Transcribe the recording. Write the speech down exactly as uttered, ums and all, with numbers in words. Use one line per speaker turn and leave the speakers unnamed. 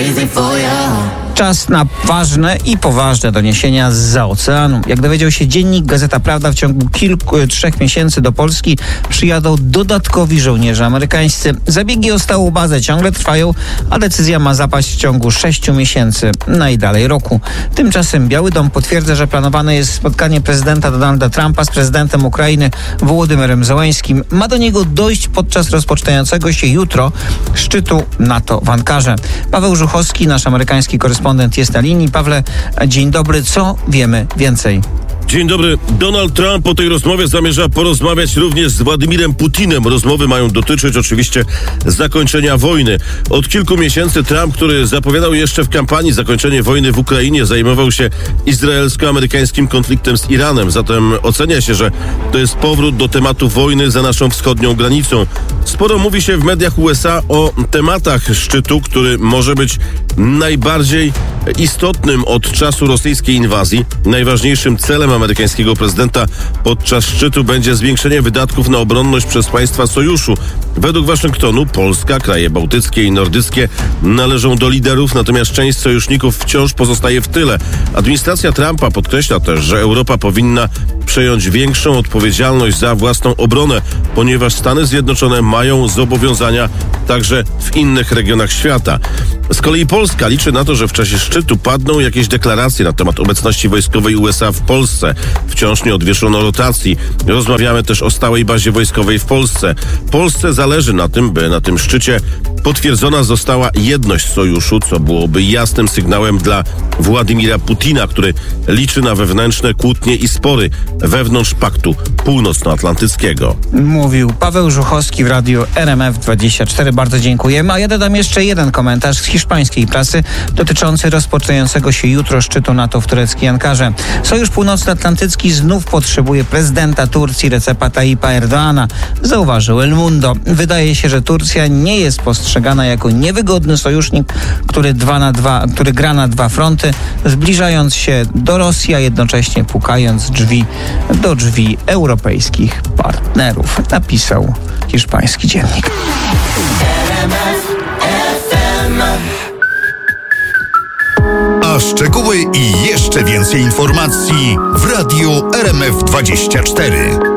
Czas na ważne i poważne doniesienia zza oceanu. Jak dowiedział się dziennik Gazeta Prawda, w ciągu kilku, trzech miesięcy do Polski przyjadą dodatkowi żołnierze amerykańscy. Zabiegi o stałą bazę ciągle trwają, a decyzja ma zapaść w ciągu sześciu miesięcy, najdalej roku. Tymczasem Biały Dom potwierdza, że planowane jest spotkanie prezydenta Donalda Trumpa z prezydentem Ukrainy Wołodymyrem Zełeńskim. Ma do niego dojść podczas rozpoczynającego się jutro szczytu NATO w Ankarze. Paweł Żuchowski, nasz amerykański korespondent, jest na linii. Pawle, dzień dobry. Co wiemy więcej?
Dzień dobry. Donald Trump po tej rozmowie zamierza porozmawiać również z Władimirem Putinem. Rozmowy mają dotyczyć oczywiście zakończenia wojny. Od kilku miesięcy Trump, który zapowiadał jeszcze w kampanii zakończenie wojny w Ukrainie, zajmował się izraelsko-amerykańskim konfliktem z Iranem. Zatem ocenia się, że to jest powrót do tematu wojny za naszą wschodnią granicą. Sporo mówi się w mediach U S A o tematach szczytu, który może być najbardziej istotnym od czasu rosyjskiej inwazji. Najważniejszym celem amerykańskiego prezydenta podczas szczytu będzie zwiększenie wydatków na obronność przez państwa sojuszu. Według Waszyngtonu Polska, kraje bałtyckie i nordyckie należą do liderów, natomiast część sojuszników wciąż pozostaje w tyle. Administracja Trumpa podkreśla też, że Europa powinna przejąć większą odpowiedzialność za własną obronę, ponieważ Stany Zjednoczone mają zobowiązania także w innych regionach świata. Z kolei Polska liczy na to, że w czasie szczytu padną jakieś deklaracje na temat obecności wojskowej U S A w Polsce. Wciąż nie odwieszono rotacji. Rozmawiamy też o stałej bazie wojskowej w Polsce. Polsce zależy na tym, by na tym szczycie potwierdzona została jedność sojuszu, co byłoby jasnym sygnałem dla Władimira Putina, który liczy na wewnętrzne kłótnie i spory wewnątrz Paktu Północnoatlantyckiego.
Mówił Paweł Żuchowski w radiu R M F dwadzieścia cztery. Bardzo dziękujemy. A ja dodam jeszcze jeden komentarz z hiszpańskiej prasy dotyczący rozpoczynającego się jutro szczytu NATO w tureckiej Ankarze. Sojusz Północnoatlantycki znów potrzebuje prezydenta Turcji Recepa Tayyipa Erdoğana, zauważył El Mundo. Wydaje się, że Turcja nie jest postrzegana jako niewygodny sojusznik, który, dwa na dwa, który gra na dwa fronty, zbliżając się do Rosji, a jednocześnie pukając drzwi do drzwi europejskich partnerów, napisał hiszpański dziennik.
A szczegóły i jeszcze więcej informacji w radiu R M F dwadzieścia cztery.